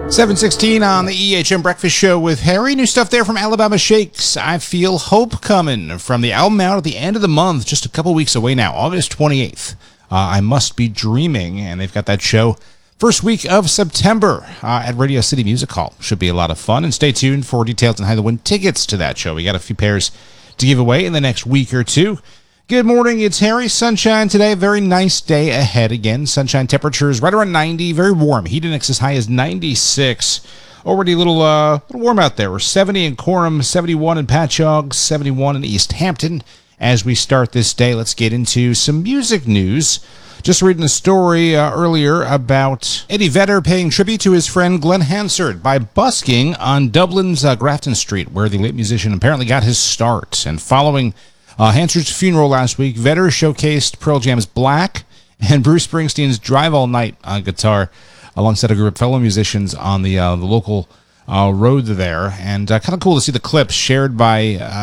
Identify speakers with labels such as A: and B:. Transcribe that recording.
A: 7:16 on the EHM Breakfast Show with Harry. New stuff there from Alabama Shakes. I Feel Hope coming from the album out at the end of the month, just a couple weeks away now, August 28th. I Must Be Dreaming, and they've got that show first week of September at Radio City Music Hall. Should be a lot of fun, and stay tuned for details on how to win tickets to that show. We got a few pairs to give away in the next week or two. Good morning, it's Harry. Sunshine today, very nice day ahead again. Sunshine temperatures right around 90, very warm. Heat index as high as 96. Already a little warm out there. We're 70 in Coram, 71 in Patchogue, 71 in East Hampton. As we start this day, let's get into some music news. Just reading a story earlier about Eddie Vedder paying tribute to his friend Glenn Hansard by busking on Dublin's Grafton Street, where the late musician apparently got his start. And following Hansard's funeral last week, Vedder showcased Pearl Jam's Black and Bruce Springsteen's Drive All Night on guitar alongside a group of fellow musicians on the local road there. And kind of cool to see the clips shared by